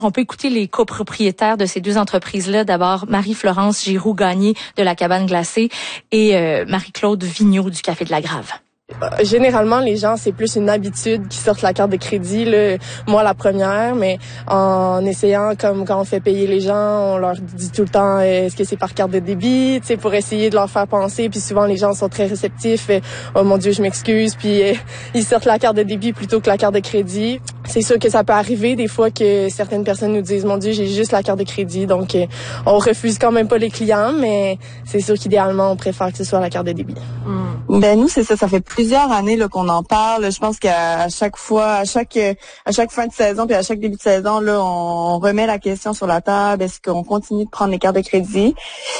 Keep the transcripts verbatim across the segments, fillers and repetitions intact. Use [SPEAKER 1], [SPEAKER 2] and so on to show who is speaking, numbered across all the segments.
[SPEAKER 1] On peut écouter les copropriétaires de ces deux entreprises-là. D'abord, Marie-Florence Giroux-Gagné de la Cabane Glacée et euh, Marie-Claude Vigneault du Café de la Grave.
[SPEAKER 2] Généralement, les gens, c'est plus une habitude qui sortent la carte de crédit. Là. Moi, la première, mais en essayant, comme quand on fait payer les gens, on leur dit tout le temps, est-ce que c'est par carte de débit, tu sais, pour essayer de leur faire penser. Puis souvent, les gens sont très réceptifs. Oh mon Dieu, je m'excuse. Puis euh, ils sortent la carte de débit plutôt que la carte de crédit. C'est sûr que ça peut arriver des fois que certaines personnes nous disent, mon Dieu, j'ai juste la carte de crédit. Donc, euh, on refuse quand même pas les clients, mais c'est sûr qu'idéalement, on préfère que ce soit la carte de débit.
[SPEAKER 3] Mm. Ben nous, c'est ça. Ça fait plusieurs années là qu'on en parle. Je pense qu'à chaque fois, à chaque à chaque fin de saison puis à chaque début de saison, là, on remet la question sur la table. Est-ce qu'on continue de prendre les cartes de crédit?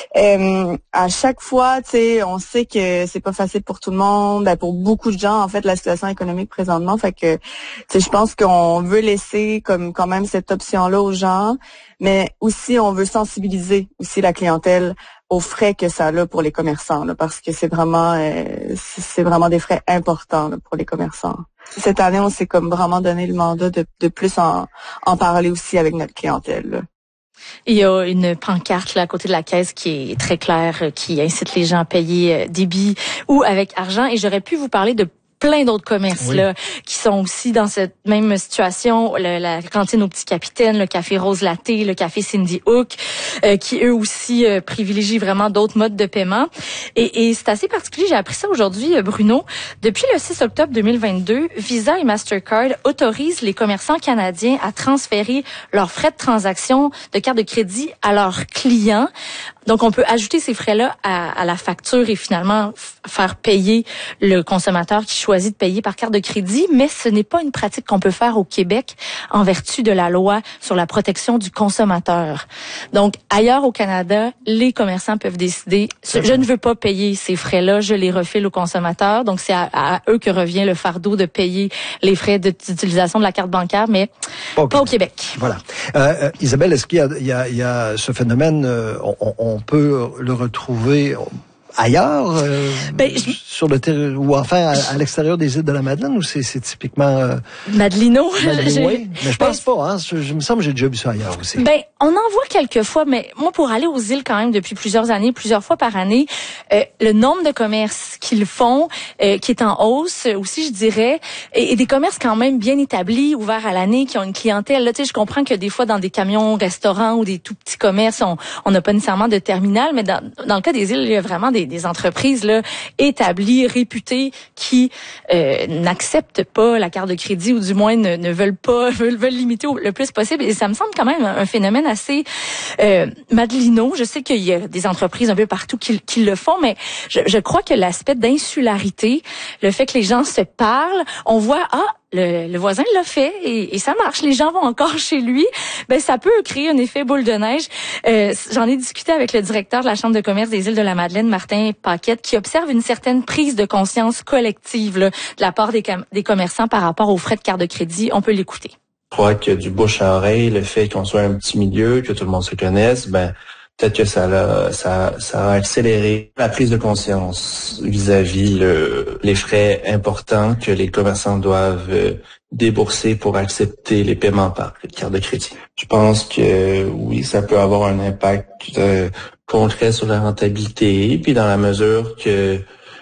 [SPEAKER 3] Euh, à chaque fois, tu sais, on sait que c'est pas facile pour tout le monde. Ben, pour beaucoup de gens, en fait, la situation économique présentement, fait que, tu sais, je pense qu'on veut laisser comme quand même cette option-là aux gens, mais aussi on veut sensibiliser aussi la clientèle aux frais que ça a pour les commerçants, là, parce que c'est vraiment euh, c'est vraiment des frais importants là, pour les commerçants. Cette année, on s'est comme vraiment donné le mandat de, de plus en, en parler aussi avec notre clientèle. Là.
[SPEAKER 1] Il y a une pancarte là à côté de la caisse qui est très claire, qui incite les gens à payer débit ou avec argent. Et j'aurais pu vous parler de plein d'autres commerces oui. là qui sont aussi dans cette même situation, le, la cantine au Petit Capitaine, le café Rose Latte, le café Cindy Hook, euh, qui eux aussi euh, privilégient vraiment d'autres modes de paiement. Et, et c'est assez particulier, j'ai appris ça aujourd'hui, Bruno. Depuis le six octobre deux mille vingt-deux, Visa et Mastercard autorisent les commerçants canadiens à transférer leurs frais de transaction de carte de crédit à leurs clients. Donc, on peut ajouter ces frais-là à, à la facture et finalement f- faire payer le consommateur qui choisit de payer par carte de crédit, mais ce n'est pas une pratique qu'on peut faire au Québec en vertu de la loi sur la protection du consommateur. Donc, ailleurs au Canada, les commerçants peuvent décider, je ne veux pas payer ces frais-là, je les refile au consommateur. Donc, c'est à, à eux que revient le fardeau de payer les frais d'utilisation de la carte bancaire, mais pas, pas au Québec.
[SPEAKER 4] Voilà. Euh, euh, Isabelle, est-ce qu'il y a, il y a, il y a ce phénomène, euh, on, on peut le retrouver ailleurs, euh, ben, je... sur le terrain, ou enfin à, à l'extérieur des îles de la Madeleine, ou c'est, c'est typiquement euh...
[SPEAKER 1] Madelino?
[SPEAKER 4] Madelino oui, mais je pense ben, pas. Hein, je, je me semble que j'ai déjà vu ça ailleurs aussi.
[SPEAKER 1] Ben, on en voit quelques fois, mais moi, pour aller aux îles quand même depuis plusieurs années, plusieurs fois par année, euh, le nombre de commerces qu'ils font, euh, qui est en hausse aussi, je dirais, et, et des commerces quand même bien établis, ouverts à l'année, qui ont une clientèle. Là, tu sais, je comprends que des fois dans des camions, restaurants ou des tout petits commerces, on n'a pas nécessairement de terminal, mais dans, dans le cas des îles, il y a vraiment des Des, des entreprises là établies, réputées, qui euh, n'acceptent pas la carte de crédit ou du moins ne, ne veulent pas, veulent, veulent limiter au, le plus possible. Et ça me semble quand même un, un phénomène assez euh, madelino. Je sais qu'il y a des entreprises un peu partout qui, qui le font, mais je, je crois que l'aspect d'insularité, le fait que les gens se parlent, on voit ah Le, le voisin l'a fait et, et ça marche. Les gens vont encore chez lui. Ben ça peut créer un effet boule de neige. Euh, j'en ai discuté avec le directeur de la Chambre de commerce des îles de la Madeleine, Martin Paquette, qui observe une certaine prise de conscience collective là, de la part des, com- des commerçants par rapport aux frais de carte de crédit. On peut l'écouter.
[SPEAKER 5] Je crois que du bouche à oreille, le fait qu'on soit un petit milieu, que tout le monde se connaisse, ben peut-être que ça a, ça, ça a accéléré la prise de conscience vis-à-vis le, les frais importants que les commerçants doivent débourser pour accepter les paiements par carte de crédit. Je pense que oui, ça peut avoir un impact euh, concret sur la rentabilité, puis dans la mesure que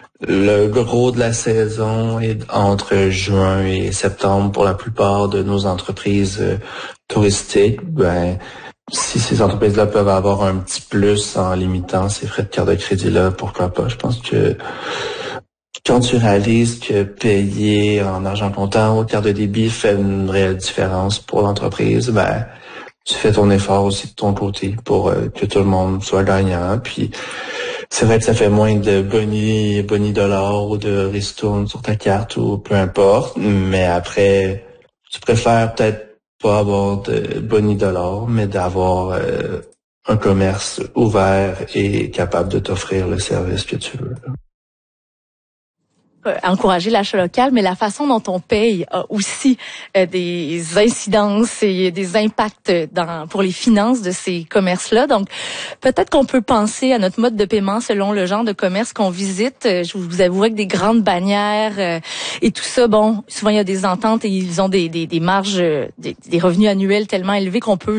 [SPEAKER 5] le gros de la saison est entre juin et septembre pour la plupart de nos entreprises euh, touristiques, ben si ces entreprises-là peuvent avoir un petit plus en limitant ces frais de carte de crédit-là, pourquoi pas? Je pense que quand tu réalises que payer en argent comptant ou carte de débit fait une réelle différence pour l'entreprise, ben tu fais ton effort aussi de ton côté pour euh, que tout le monde soit gagnant. Puis c'est vrai que ça fait moins de boni, boni dollars ou de ristournes sur ta carte ou peu importe, mais après, tu préfères peut-être pas avoir de boni dollars, mais d'avoir euh, un commerce ouvert et capable de t'offrir le service que tu veux.
[SPEAKER 1] encourager l'achat local, mais la façon dont on paye a aussi euh, des incidences et des impacts dans pour les finances de ces commerces-là. Donc, peut-être qu'on peut penser à notre mode de paiement selon le genre de commerce qu'on visite. Je vous avouerai que des grandes bannières euh, et tout ça, bon, souvent il y a des ententes et ils ont des, des, des marges, des, des revenus annuels tellement élevés qu'on peut